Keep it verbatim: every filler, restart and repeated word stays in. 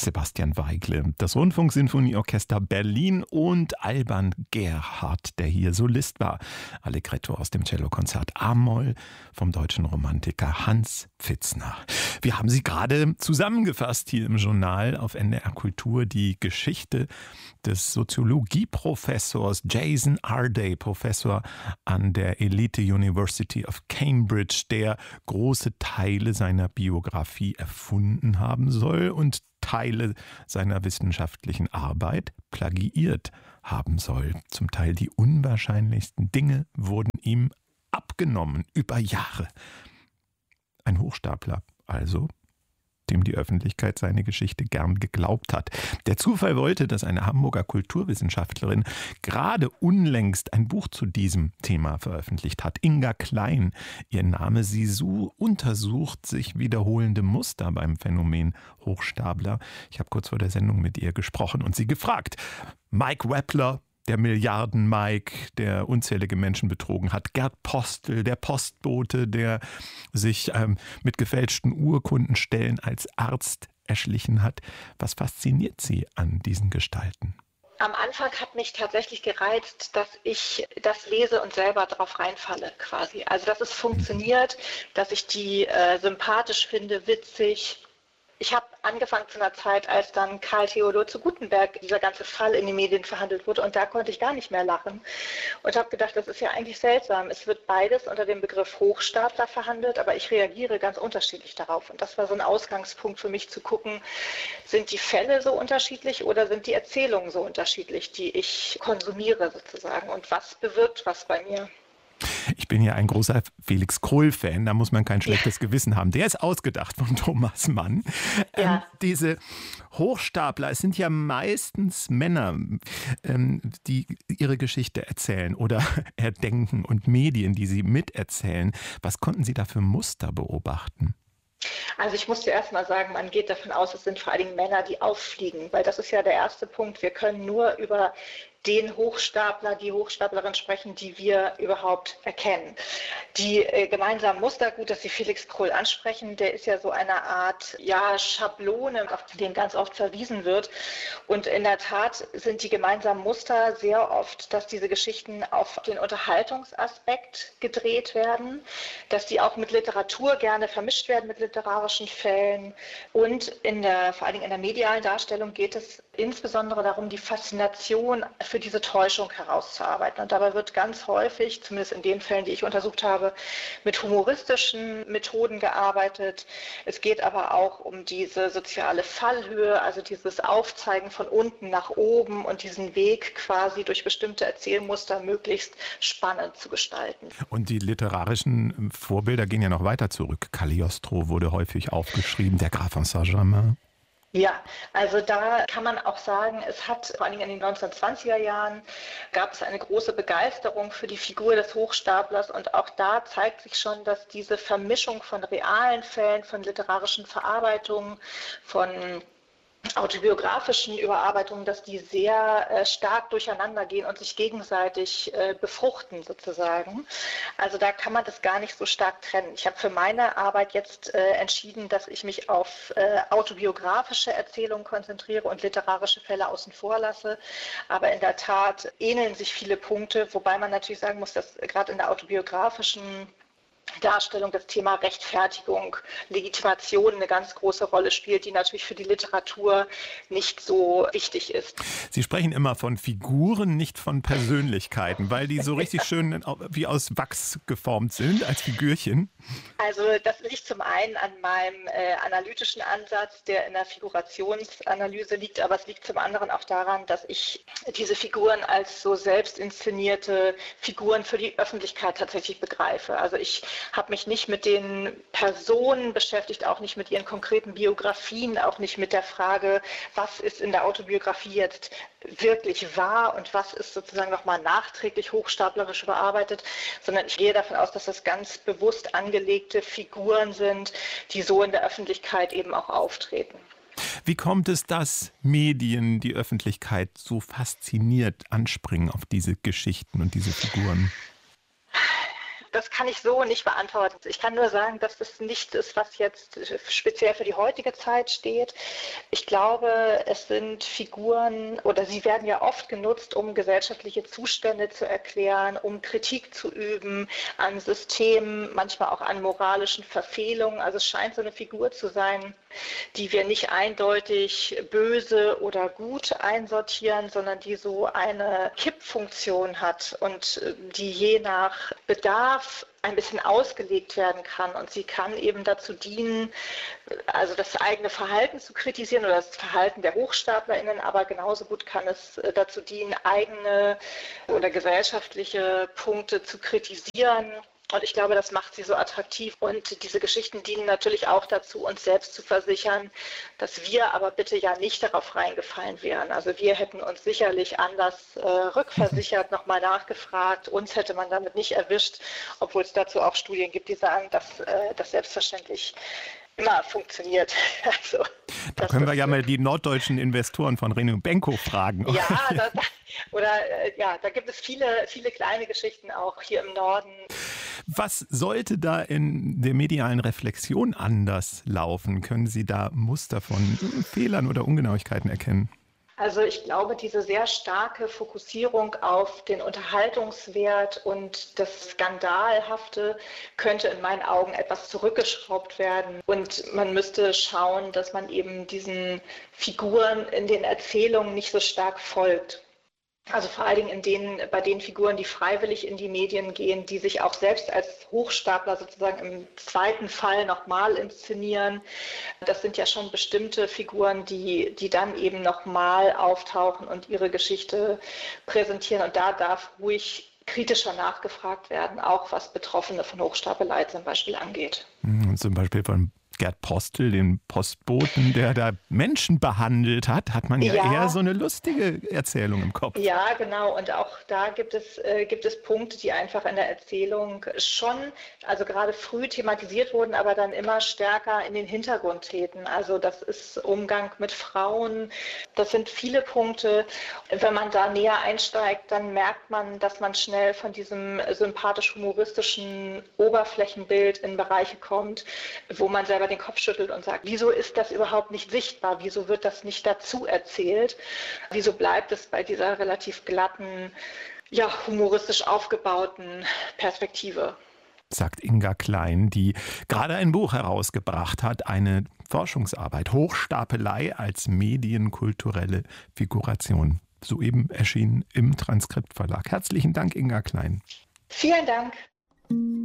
Sebastian Weigle, das Rundfunksinfonieorchester Berlin und Alban Gerhardt, der hier Solist war. Allegretto aus dem Cellokonzert A-Moll vom deutschen Romantiker Hans Pfitzner. Wir haben sie gerade zusammengefasst hier im Journal auf N D R Kultur, die Geschichte des Soziologieprofessors Jason Arday, Professor an der Elite University of Cambridge, der große Teile seiner Biografie erfunden haben soll und Teile seiner wissenschaftlichen Arbeit plagiiert haben soll. Zum Teil die unwahrscheinlichsten Dinge wurden ihm abgenommen über Jahre. Ein Hochstapler also, dem die Öffentlichkeit seine Geschichte gern geglaubt hat. Der Zufall wollte, dass eine Hamburger Kulturwissenschaftlerin gerade unlängst ein Buch zu diesem Thema veröffentlicht hat. Inga Klein, ihr Name. Sie so untersucht sich wiederholende Muster beim Phänomen Hochstapler. Ich habe kurz vor der Sendung mit ihr gesprochen und sie gefragt: Mike Wappler, der Milliarden-Mike, der unzählige Menschen betrogen hat. Gerd Postel, der Postbote, der sich ähm, mit gefälschten Urkundenstellen als Arzt erschlichen hat. Was fasziniert Sie an diesen Gestalten? Am Anfang hat mich tatsächlich gereizt, dass ich das lese und selber drauf reinfalle quasi. Also dass es funktioniert, dass ich die äh, sympathisch finde, witzig. Ich habe angefangen zu einer Zeit, als dann Karl Theodor zu Guttenberg, dieser ganze Fall in den Medien verhandelt wurde, und da konnte ich gar nicht mehr lachen und habe gedacht, das ist ja eigentlich seltsam. Es wird beides unter dem Begriff Hochstapler verhandelt, aber ich reagiere ganz unterschiedlich darauf. Und das war so ein Ausgangspunkt für mich zu gucken, sind die Fälle so unterschiedlich oder sind die Erzählungen so unterschiedlich, die ich konsumiere sozusagen, und was bewirkt was bei mir? Ich bin ja ein großer Felix Krull-Fan, da muss man kein schlechtes ja. Gewissen haben. Der ist ausgedacht von Thomas Mann. Ja. Ähm, diese Hochstapler, es sind ja meistens Männer, ähm, die ihre Geschichte erzählen oder erdenken, und Medien, die sie miterzählen. Was konnten Sie da für Muster beobachten? Also ich muss dir erst mal sagen, man geht davon aus, es sind vor allen Dingen Männer, die auffliegen, weil das ist ja der erste Punkt. Wir können nur über den Hochstapler, die Hochstaplerin sprechen, die wir überhaupt erkennen. Die äh, gemeinsamen Muster, gut, dass Sie Felix Krull ansprechen, der ist ja so eine Art ja, Schablone, auf die ganz oft verwiesen wird. Und in der Tat sind die gemeinsamen Muster sehr oft, dass diese Geschichten auf den Unterhaltungsaspekt gedreht werden, dass die auch mit Literatur gerne vermischt werden, mit literarischen Fällen. Und in der, vor allen Dingen in der medialen Darstellung geht es insbesondere darum, die Faszination für diese Täuschung herauszuarbeiten. Und dabei wird ganz häufig, zumindest in den Fällen, die ich untersucht habe, mit humoristischen Methoden gearbeitet. Es geht aber auch um diese soziale Fallhöhe, also dieses Aufzeigen von unten nach oben und diesen Weg quasi durch bestimmte Erzählmuster möglichst spannend zu gestalten. Und die literarischen Vorbilder gehen ja noch weiter zurück. Cagliostro wurde häufig aufgeschrieben, der Graf von Saint-Germain. Ja, also da kann man auch sagen, es hat vor allem in den neunzehnhundertzwanziger Jahren gab es eine große Begeisterung für die Figur des Hochstaplers, und auch da zeigt sich schon, dass diese Vermischung von realen Fällen, von literarischen Verarbeitungen, von autobiografischen Überarbeitungen, dass die sehr äh, stark durcheinander gehen und sich gegenseitig äh, befruchten sozusagen. Also da kann man das gar nicht so stark trennen. Ich habe für meine Arbeit jetzt äh, entschieden, dass ich mich auf äh, autobiografische Erzählungen konzentriere und literarische Fälle außen vor lasse. Aber in der Tat ähneln sich viele Punkte, wobei man natürlich sagen muss, dass gerade in der autobiografischen Darstellung das Thema Rechtfertigung, Legitimation eine ganz große Rolle spielt, die natürlich für die Literatur nicht so wichtig ist. Sie sprechen immer von Figuren, nicht von Persönlichkeiten, weil die so richtig schön wie aus Wachs geformt sind als Figürchen. Also das liegt zum einen an meinem äh, analytischen Ansatz, der in der Figurationsanalyse liegt, aber es liegt zum anderen auch daran, dass ich diese Figuren als so selbst inszenierte Figuren für die Öffentlichkeit tatsächlich begreife. Also ich habe mich nicht mit den Personen beschäftigt, auch nicht mit ihren konkreten Biografien, auch nicht mit der Frage, was ist in der Autobiografie jetzt wirklich wahr und was ist sozusagen nochmal nachträglich hochstaplerisch überarbeitet, sondern ich gehe davon aus, dass das ganz bewusst angelegte Figuren sind, die so in der Öffentlichkeit eben auch auftreten. Wie kommt es, dass Medien, die Öffentlichkeit so fasziniert anspringen auf diese Geschichten und diese Figuren? Das kann ich so nicht beantworten. Ich kann nur sagen, dass das nichts ist, was jetzt speziell für die heutige Zeit steht. Ich glaube, es sind Figuren oder sie werden ja oft genutzt, um gesellschaftliche Zustände zu erklären, um Kritik zu üben an Systemen, manchmal auch an moralischen Verfehlungen. Also es scheint so eine Figur zu sein, die wir nicht eindeutig böse oder gut einsortieren, sondern die so eine Kippfunktion hat und die je nach Bedarf ein bisschen ausgelegt werden kann. Und sie kann eben dazu dienen, also das eigene Verhalten zu kritisieren oder das Verhalten der HochstaplerInnen, aber genauso gut kann es dazu dienen, eigene oder gesellschaftliche Punkte zu kritisieren. Und ich glaube, das macht sie so attraktiv. Und diese Geschichten dienen natürlich auch dazu, uns selbst zu versichern, dass wir aber bitte ja nicht darauf reingefallen wären. Also wir hätten uns sicherlich anders äh, rückversichert, nochmal nachgefragt. Uns hätte man damit nicht erwischt, obwohl es dazu auch Studien gibt, die sagen, dass äh, das selbstverständlich immer funktioniert. Also, da können wir ja mal die norddeutschen Investoren von Reno Benko fragen. Ja, das, oder äh, ja, da gibt es viele, viele kleine Geschichten auch hier im Norden. Was sollte da in der medialen Reflexion anders laufen? Können Sie da Muster von Fehlern oder Ungenauigkeiten erkennen? Also ich glaube, diese sehr starke Fokussierung auf den Unterhaltungswert und das Skandalhafte könnte in meinen Augen etwas zurückgeschraubt werden. Und man müsste schauen, dass man eben diesen Figuren in den Erzählungen nicht so stark folgt. Also vor allen Dingen in denen, bei den Figuren, die freiwillig in die Medien gehen, die sich auch selbst als Hochstapler sozusagen im zweiten Fall nochmal inszenieren. Das sind ja schon bestimmte Figuren, die, die dann eben nochmal auftauchen und ihre Geschichte präsentieren. Und da darf ruhig kritischer nachgefragt werden, auch was Betroffene von Hochstapelei zum Beispiel angeht. Zum Beispiel von Gerd Postel, den Postboten, der da Menschen behandelt hat, hat man ja, ja eher so eine lustige Erzählung im Kopf. Ja, genau. Und auch da gibt es, äh, gibt es Punkte, die einfach in der Erzählung schon, also gerade früh thematisiert wurden, aber dann immer stärker in den Hintergrund treten. Also das ist Umgang mit Frauen. Das sind viele Punkte. Wenn man da näher einsteigt, dann merkt man, dass man schnell von diesem sympathisch-humoristischen Oberflächenbild in Bereiche kommt, wo man selber den Kopf schüttelt und sagt, wieso ist das überhaupt nicht sichtbar? Wieso wird das nicht dazu erzählt? Wieso bleibt es bei dieser relativ glatten, ja, humoristisch aufgebauten Perspektive? Sagt Inga Klein, die gerade ein Buch herausgebracht hat, eine Forschungsarbeit, Hochstapelei als medienkulturelle Figuration. Soeben erschienen im Transkriptverlag. Herzlichen Dank, Inga Klein. Vielen Dank.